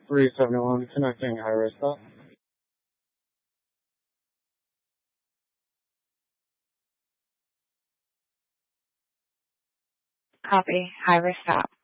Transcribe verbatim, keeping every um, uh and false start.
three seventy-one, connecting high-risk stop. Copy. High risk stop.